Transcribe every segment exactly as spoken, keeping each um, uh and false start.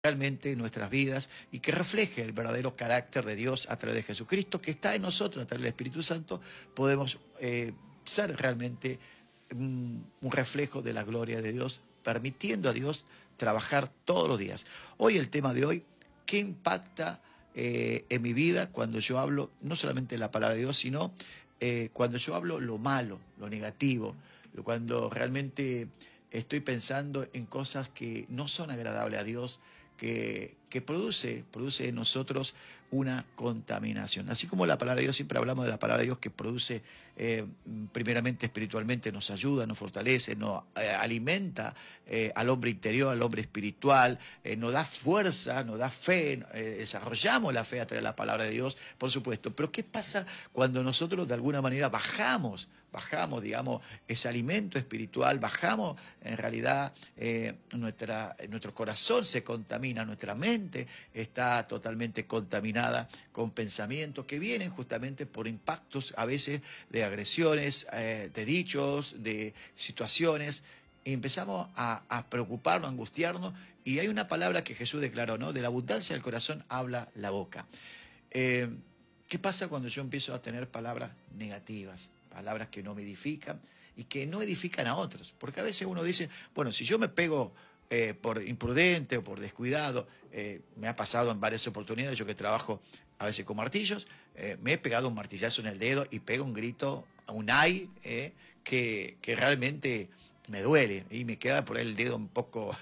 realmente nuestras vidas y que refleje el verdadero carácter de Dios a través de Jesucristo, que está en nosotros a través del Espíritu Santo, podemos eh, ser realmente un, un reflejo de la gloria de Dios, permitiendo a Dios trabajar todos los días. Hoy el tema de hoy, ¿qué impacta eh, en mi vida cuando yo hablo no solamente la palabra de Dios, sino eh, cuando yo hablo lo malo, lo negativo, cuando realmente estoy pensando en cosas que no son agradables a Dios, que, que produce, produce en nosotros una contaminación? Así como la palabra de Dios, siempre hablamos de la palabra de Dios que produce eh, primeramente espiritualmente, nos ayuda, nos fortalece, nos eh, alimenta eh, al hombre interior, al hombre espiritual, eh, nos da fuerza, nos da fe, eh, desarrollamos la fe a través de la palabra de Dios, por supuesto. Pero ¿qué pasa cuando nosotros de alguna manera bajamos, bajamos, digamos, ese alimento espiritual, bajamos en realidad eh, nuestra, nuestro corazón se contamina, nuestra mente está totalmente contaminada con pensamientos que vienen justamente por impactos a veces de agresiones, eh, de dichos, de situaciones, y empezamos a, a preocuparnos, a angustiarnos, y hay una palabra que Jesús declaró, ¿no? De la abundancia del corazón habla la boca. Eh, ¿Qué pasa cuando yo empiezo a tener palabras negativas, palabras que no me edifican y que no edifican a otros? Porque a veces uno dice, bueno, si yo me pego eh, por imprudente o por descuidado, eh, me ha pasado en varias oportunidades, yo que trabajo a veces con martillos, eh, me he pegado un martillazo en el dedo y pego un grito, un ay, eh, que, que realmente me duele y me queda por ahí el dedo un poco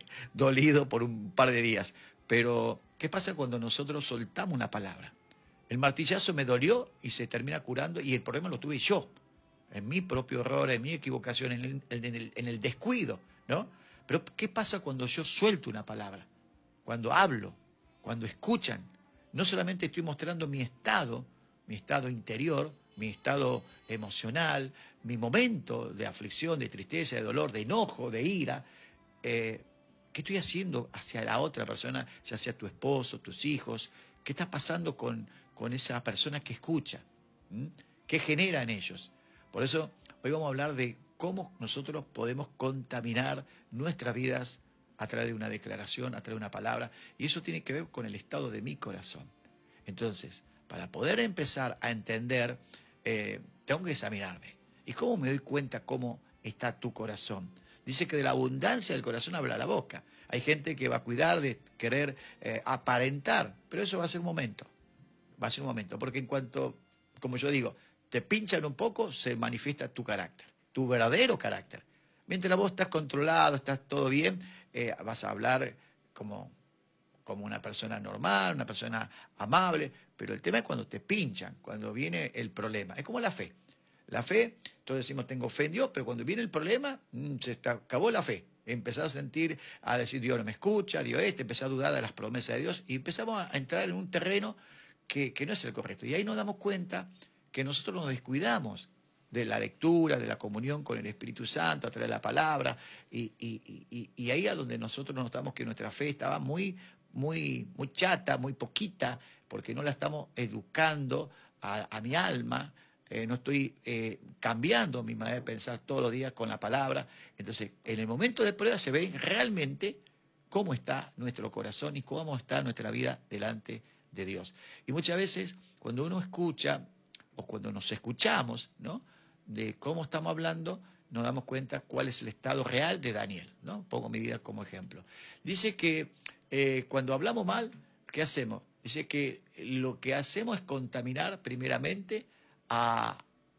dolido por un par de días. Pero, ¿qué pasa cuando nosotros soltamos una palabra? El martillazo me dolió y se termina curando, y el problema lo tuve yo, en mi propio error, en mi equivocación, en el, en el, en el descuido, ¿no? Pero ¿qué pasa cuando yo suelto una palabra? Cuando hablo, cuando escuchan, no solamente estoy mostrando mi estado, mi estado interior, mi estado emocional, mi momento de aflicción, de tristeza, de dolor, de enojo, de ira, eh, ¿qué estoy haciendo hacia la otra persona, ya sea tu esposo, tus hijos? ¿Qué está pasando con, con esa persona que escucha? ¿Mm? ¿Qué genera en ellos? Por eso hoy vamos a hablar de cómo nosotros podemos contaminar nuestras vidas a través de una declaración, a través de una palabra, y eso tiene que ver con el estado de mi corazón. Entonces, para poder empezar a entender, eh, tengo que examinarme. ¿Y cómo me doy cuenta cómo está tu corazón? Dice que de la abundancia del corazón habla la boca. Hay gente que va a cuidar de querer eh, aparentar, pero eso va a ser un momento. Va a ser un momento, porque en cuanto, como yo digo, te pinchan un poco, se manifiesta tu carácter, tu verdadero carácter. Mientras vos estás controlado, estás todo bien, eh, vas a hablar como, como una persona normal, una persona amable, pero el tema es cuando te pinchan, cuando viene el problema. Es como la fe. La fe, todos decimos tengo fe en Dios, pero cuando viene el problema, se está, acabó la fe. Empezás a sentir, a decir Dios no me escucha, Dios este, empezás a dudar de las promesas de Dios y empezamos a entrar en un terreno que, que no es el correcto. Y ahí nos damos cuenta que nosotros nos descuidamos de la lectura, de la comunión con el Espíritu Santo, a través de la palabra, y, y, y, y ahí es donde nosotros nos notamos que nuestra fe estaba muy, muy, muy chata, muy poquita, porque no la estamos educando a, a mi alma. Eh, no estoy eh, cambiando mi manera de pensar todos los días con la palabra. Entonces, en el momento de prueba se ve realmente cómo está nuestro corazón y cómo está nuestra vida delante de Dios. Y muchas veces, cuando uno escucha, o cuando nos escuchamos, ¿no?, de cómo estamos hablando, nos damos cuenta cuál es el estado real de Daniel, ¿no? Pongo mi vida como ejemplo. Dice que eh, cuando hablamos mal, ¿qué hacemos? Dice que lo que hacemos es contaminar primeramente A,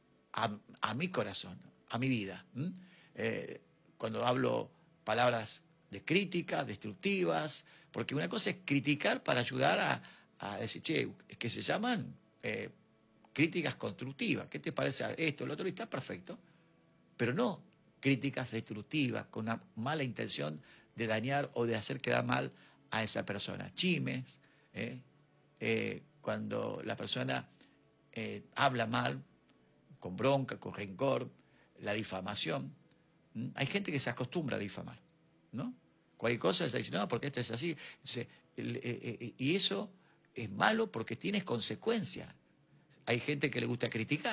a, a mi corazón, a mi vida. ¿Mm? Eh, cuando hablo palabras de crítica, destructivas, porque una cosa es criticar para ayudar a, a decir, che, es que se llaman eh, críticas constructivas. ¿Qué te parece esto, lo otro? Y está perfecto. Pero no críticas destructivas con una mala intención de dañar o de hacer quedar mal a esa persona. Chimes, eh, eh, cuando la persona Eh, habla mal, con bronca, con rencor, la difamación. ¿Mm? Hay gente que se acostumbra a difamar, ¿no? Cualquier cosa se dice, no, porque esto es así. Entonces, el, eh, eh, y eso es malo porque tiene consecuencias. Hay gente que le gusta criticar,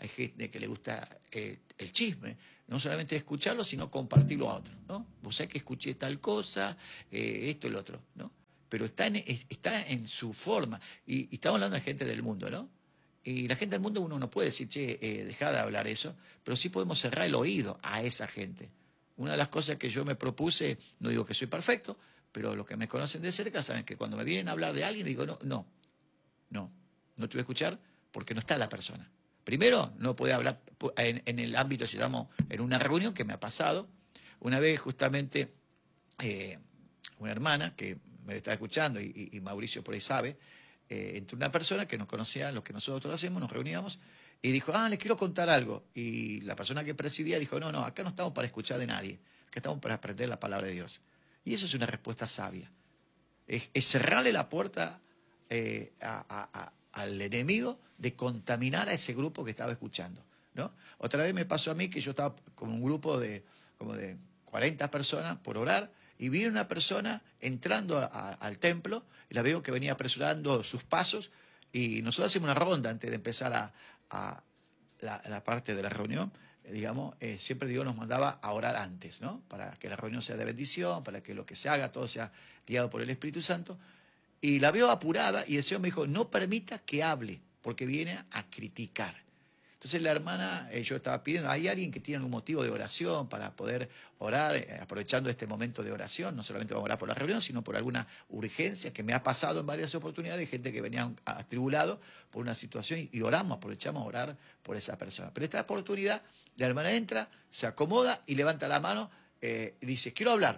hay gente que le gusta eh, el chisme, no solamente escucharlo, sino compartirlo a otros, ¿no? Vos sabés que escuché tal cosa, eh, esto y lo otro, ¿no? Pero está en, está en su forma, y, y estamos hablando de gente del mundo, ¿no? Y la gente del mundo uno no puede decir, che, eh, dejá de hablar eso, pero sí podemos cerrar el oído a esa gente. Una de las cosas que yo me propuse, no digo que soy perfecto, pero los que me conocen de cerca saben que cuando me vienen a hablar de alguien, digo, no, no, no, no te voy a escuchar porque no está la persona. Primero, no puede hablar en, en el ámbito, si estamos en una reunión, que me ha pasado. Una vez justamente eh, una hermana que me está escuchando, y, y Mauricio por ahí sabe, eh, entre una persona que nos conocía lo que nosotros hacemos, nos reuníamos, y dijo, ah, les quiero contar algo. Y la persona que presidía dijo, no, no, acá no estamos para escuchar de nadie, acá estamos para aprender la palabra de Dios. Y eso es una respuesta sabia. Es, es cerrarle la puerta eh, a, a, a, al enemigo de contaminar a ese grupo que estaba escuchando, ¿no? Otra vez me pasó a mí que yo estaba con un grupo de como de cuarenta personas por orar, y vi una persona entrando a, a, al templo, y la veo que venía apresurando sus pasos, y nosotros hacemos una ronda antes de empezar a, a la, la parte de la reunión. Eh, digamos, eh, siempre Dios nos mandaba a orar antes, ¿no? Para que la reunión sea de bendición, para que lo que se haga todo sea guiado por el Espíritu Santo. Y la veo apurada, y el Señor me dijo, no permita que hable, porque viene a criticar. Entonces la hermana, eh, yo estaba pidiendo, ¿hay alguien que tiene un motivo de oración para poder orar, eh, aprovechando este momento de oración? No solamente vamos a orar por la reunión, sino por alguna urgencia que me ha pasado en varias oportunidades, gente que venía atribulado por una situación, y, y oramos, aprovechamos a orar por esa persona. Pero esta oportunidad, la hermana entra, se acomoda y levanta la mano, eh, y dice, quiero hablar.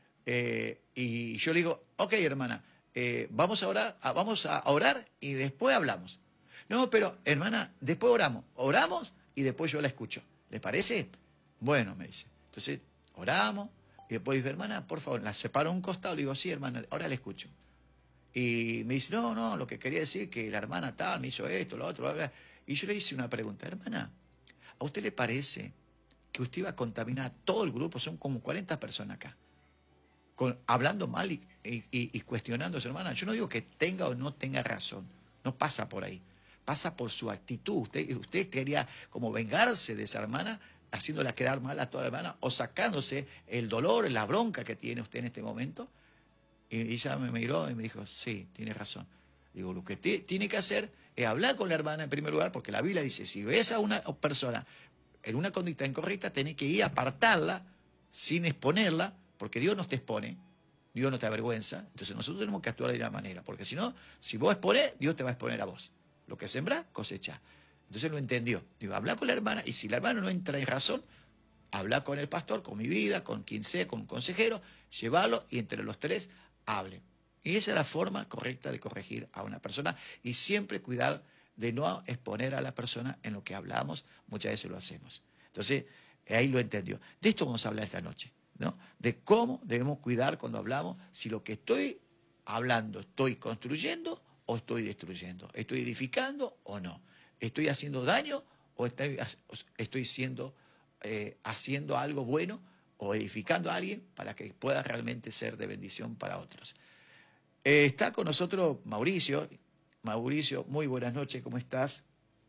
Eh, y yo le digo, ok, hermana, eh, vamos a orar, a, vamos a orar y después hablamos. No, pero hermana, después oramos, oramos y después yo la escucho. ¿Le parece? Bueno, me dice. Entonces, oramos y después digo, hermana, por favor, la separo a un costado, le digo, sí, hermana, ahora la escucho. Y me dice, no, no, lo que quería decir es que la hermana tal me hizo esto, lo otro, bla, bla. Y yo le hice una pregunta, hermana, ¿a usted le parece que usted iba a contaminar a todo el grupo? Son como cuarenta personas acá. Con, hablando mal y, y, y cuestionando a su hermana. Yo no digo que tenga o no tenga razón, no pasa por ahí, pasa por su actitud. Usted, usted quería como vengarse de esa hermana, haciéndola quedar mal a toda la hermana, o sacándose el dolor, la bronca que tiene usted en este momento. Y ella me miró y me dijo, sí, tiene razón. Digo, lo que tiene que hacer es hablar con la hermana en primer lugar, porque la Biblia dice, si ves a una persona en una conducta incorrecta, tenés que ir a apartarla sin exponerla, porque Dios no te expone, Dios no te avergüenza. Entonces nosotros tenemos que actuar de la manera, porque si no, si vos exponés, Dios te va a exponer a vos. Lo que sembrás, cosechás. Entonces lo entendió. Digo, habla con la hermana, y si la hermana no entra en razón, habla con el pastor, con mi vida, con quien sea, con un consejero, llévalo, y entre los tres hablen. Y esa es la forma correcta de corregir a una persona, y siempre cuidar de no exponer a la persona en lo que hablamos. Muchas veces lo hacemos. Entonces, ahí lo entendió. De esto vamos a hablar esta noche, ¿no? De cómo debemos cuidar cuando hablamos, si lo que estoy hablando estoy construyendo o estoy destruyendo, estoy edificando o no, estoy haciendo daño o estoy, estoy siendo, eh, haciendo algo bueno o edificando a alguien para que pueda realmente ser de bendición para otros. Eh, está con nosotros Mauricio. Mauricio, muy buenas noches, ¿cómo estás?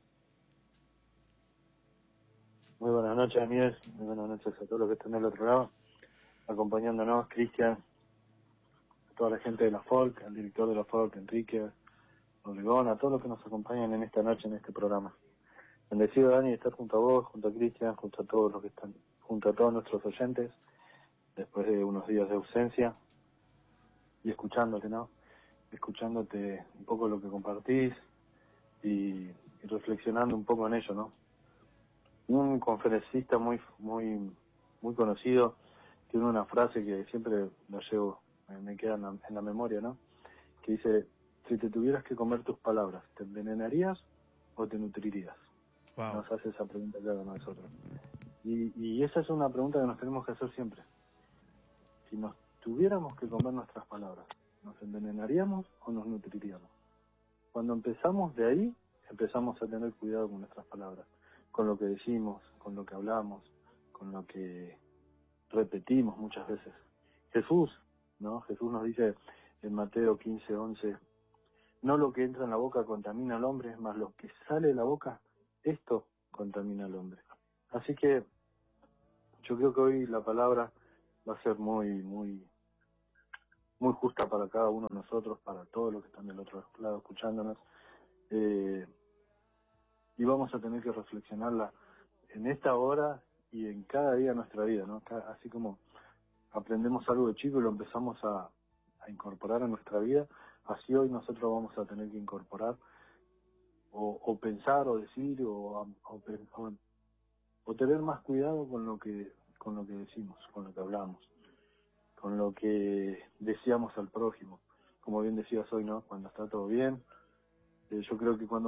Muy buenas noches, Daniel. Muy buenas noches a todos los que están del otro lado, acompañándonos, Cristian, a toda la gente de la Folk, al director de la Folk, Enrique, Obregón, a todos los que nos acompañan en esta noche, en este programa. Bendecido, Dani, de estar junto a vos, junto a Cristian, junto a todos los que están, junto a todos nuestros oyentes, después de unos días de ausencia, y escuchándote, ¿no? Escuchándote un poco lo que compartís y, y reflexionando un poco en ello, ¿no? Un conferencista muy muy muy conocido tiene una frase que siempre la llevo, me queda en la, en la memoria, ¿no? Que dice, si te tuvieras que comer tus palabras, ¿te envenenarías o te nutrirías? Wow. Nos hace esa pregunta cada uno de nosotros. Y, y esa es una pregunta que nos tenemos que hacer siempre. Si nos tuviéramos que comer nuestras palabras, ¿nos envenenaríamos o nos nutriríamos? Cuando empezamos de ahí, empezamos a tener cuidado con nuestras palabras, con lo que decimos, con lo que hablamos, con lo que repetimos muchas veces. Jesús, ¿no? Jesús nos dice en Mateo quince, once, no lo que entra en la boca contamina al hombre, más lo que sale de la boca, esto contamina al hombre. Así que yo creo que hoy la palabra va a ser muy, muy, muy justa para cada uno de nosotros, para todos los que están del otro lado escuchándonos, eh, y vamos a tener que reflexionarla en esta hora y en cada día de nuestra vida, ¿no? Así como aprendemos algo de chico y lo empezamos a, a incorporar a nuestra vida, así hoy nosotros vamos a tener que incorporar o, o pensar o decir o, o, o, o tener más cuidado con lo que con lo que decimos, con lo que hablamos, con lo que deseamos al prójimo. Como bien decías hoy, ¿no? Cuando está todo bien, eh, yo creo que cuando